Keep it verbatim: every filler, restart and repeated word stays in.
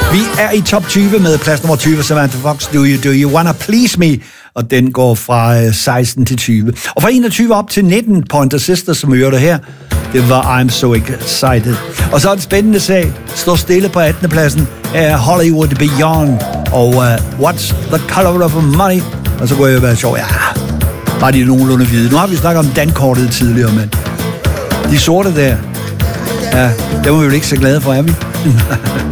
Vi er i top tyve med plads nummer tyve, Samantha Fox, Do You, Do You Wanna Please Me? Og den går fra seksten til tyve. Og fra enogtyve op til nitten, Pointer Sisters, som vi hørte her, det var I'm So Excited. Og så er en spændende sag, står stille på attende pladsen, er Hollywood Beyond, og uh, What's the Color of Money? Og så kunne jeg være sjov, ja, var de nogenlunde hvide. Nu har vi snakket om dankortet tidligere, men de sorte der, ja, dem er vi jo ikke så glade for, er vi?